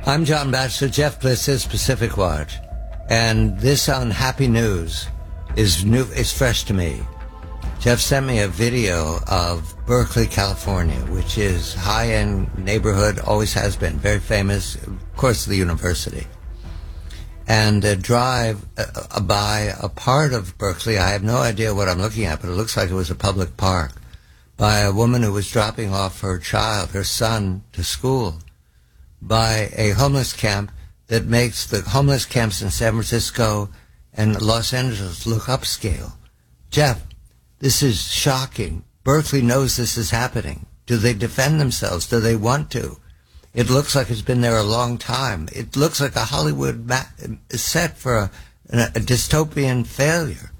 I'm John Batchelor. Jeff Bliss is Pacific Watch. And this unhappy news is fresh to me. Jeff sent me a video of Berkeley, California, which is high-end neighborhood, always has been, very famous, of course, the university. And a drive by a part of Berkeley, I have no idea what I'm looking at, but it looks like it was a public park, by a woman who was dropping off her child, her son, to school, by a homeless camp that makes the homeless camps in San Francisco and Los Angeles look upscale. Jeff, this is shocking. Berkeley knows this is happening. Do they defend themselves? Do they want to? It looks like it's been there a long time. It looks like a Hollywood set for a dystopian failure.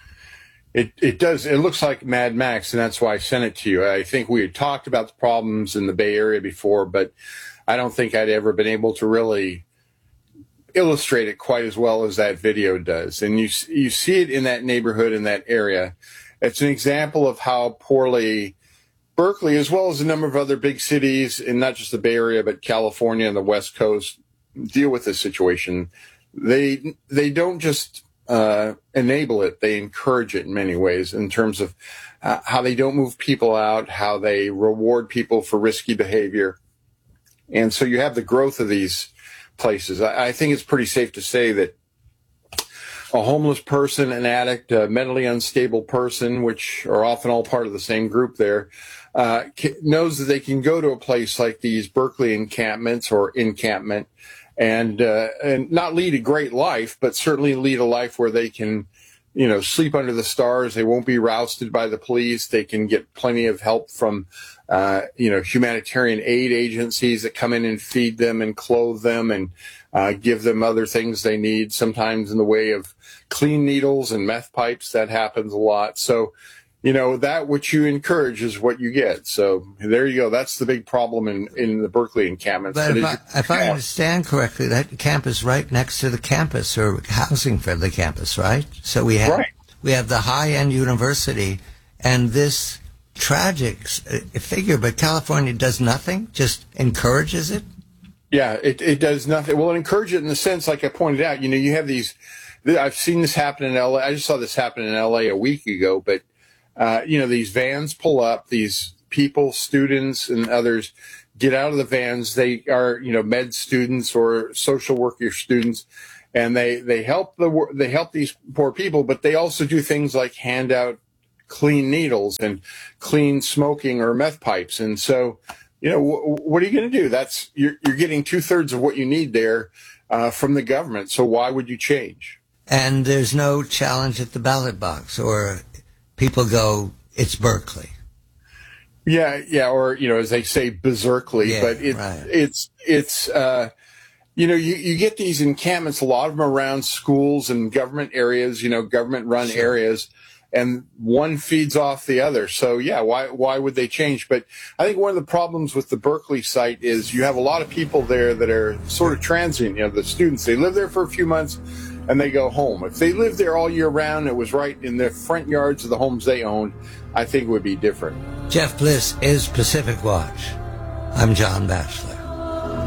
It does. It looks like Mad Max, and that's why I sent it to you. I think we had talked about the problems in the Bay Area before, but I don't think I'd ever been able to really illustrate it quite as well as that video does. And you see it in that neighborhood, in that area. It's an example of how poorly Berkeley, as well as a number of other big cities, and not just the Bay Area, but California and the West Coast, deal with this situation. They don't just enable it, they encourage it in many ways, in terms of how they don't move people out, how they reward people for risky behavior. And so you have the growth of these places. I think it's pretty safe to say that a homeless person, an addict, a mentally unstable person, which are often all part of the same group there, knows that they can go to a place like these Berkeley encampments or encampment and not lead a great life, but certainly lead a life where they can, sleep under the stars. They won't be rousted by the police. They can get plenty of help from, humanitarian aid agencies that come in and feed them and clothe them and give them other things they need, sometimes in the way of clean needles and meth pipes. That happens a lot. So, that which you encourage is what you get. So there you go. That's the big problem in the Berkeley encampments. But if I understand correctly, that camp is right next to the campus or housing for the campus, right? So we have the high-end university and this tragic figure, but California does nothing, just encourages it? Yeah, it does nothing. Well, it encourages it in the sense, like I pointed out, you have these, I've seen this happen in L.A. I just saw this happen in L.A. a week ago, but, these vans pull up, these people, students and others get out of the vans. They are, med students or social worker students, and they help these poor people, but they also do things like hand out clean needles and clean smoking or meth pipes. And so, what are you going to do? You're getting 2/3 of what you need there from the government. So why would you change? And there's no challenge at the ballot box, or people go, it's Berkeley. Yeah, or as they say, berserkly. Yeah, but right. You get these encampments, a lot of them around schools and government areas, government-run areas. And one feeds off the other. So, yeah, why would they change? But I think one of the problems with the Berkeley site is you have a lot of people there that are sort of transient. The students, they live there for a few months and they go home. If they lived there all year round, it was right in the front yards of the homes they owned, I think it would be different. Jeff Bliss is Pacific Watch. I'm John Batchelor.